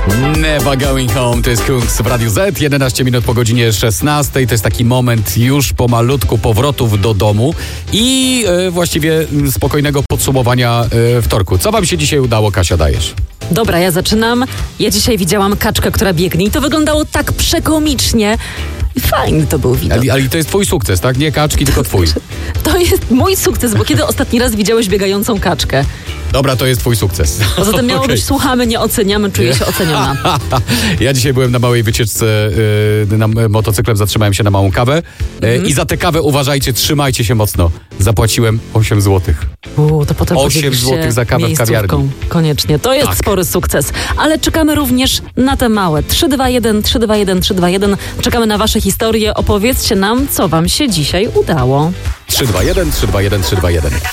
Never Going Home, to jest Kungs w Radiu Z, 11 minut po godzinie 16, to jest taki moment już pomalutku powrotów do domu i właściwie spokojnego podsumowania wtorku. Co wam się dzisiaj udało, Kasia, dajesz? Dobra, ja zaczynam. Ja dzisiaj widziałam kaczkę, która biegnie i to wyglądało tak przekomicznie. I fajny to był widok. Ale to jest twój sukces, tak? Nie kaczki, tylko twój. To jest mój sukces, bo kiedy ostatni raz widziałeś biegającą kaczkę? Dobra, to jest twój sukces. Poza tym miało być słuchamy, nie oceniamy, czuję się oceniona. Ja dzisiaj byłem na małej wycieczce motocyklem, zatrzymałem się na małą kawę i za tę kawę, uważajcie, trzymajcie się mocno. Zapłaciłem 8 zł. To potem 8 zł za kawę w kawiarni. Koniecznie, to jest spory sukces. Ale czekamy również na te małe. 321, 321, 321. Czekamy na wasze historie. Opowiedzcie nam, co wam się dzisiaj udało. 321, 321, 321.